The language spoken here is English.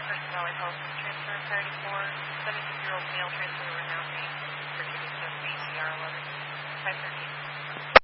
Person Valley Health transfer priority 4, 17-year-old male transfer around name for TB BCR 11, 513.